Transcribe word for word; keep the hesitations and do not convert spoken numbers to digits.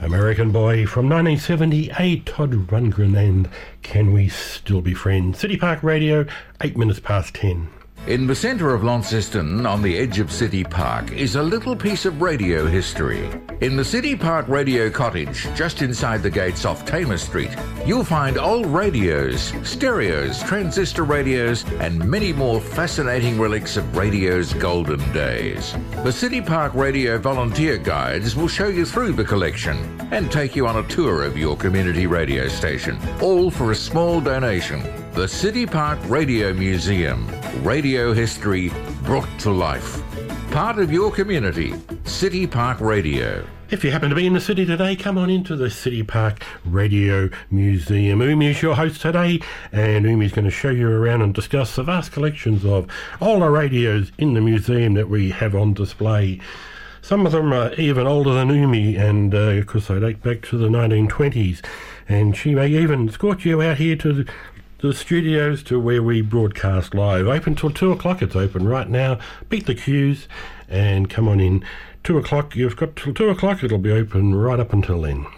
American Boy from nineteen seventy-eight, Todd Rundgren and Can We Still Be Friends? City Park Radio, eight minutes past ten. In the centre of Launceston, on the edge of City Park, is a little piece of radio history. In the City Park Radio Cottage, just inside the gates off Tamer Street, you'll find old radios, stereos, transistor radios, and many more fascinating relics of radio's golden days. The City Park Radio volunteer guides will show you through the collection and take you on a tour of your community radio station, all for a small donation. The City Park Radio Museum. Radio history brought to life. Part of your community. City Park Radio. If you happen to be in the city today, come on into the City Park Radio Museum. Umi is your host today, and Umi's going to show you around and discuss the vast collections of older radios in the museum that we have on display. Some of them are even older than Umi, and uh, of course they date back to the nineteen twenties. And she may even escort you out here to the The studios to where we broadcast live. Open till two o'clock. It's open right now. Beat the queues and come on in. two o'clock. You've got till two o'clock. It'll be open right up until then.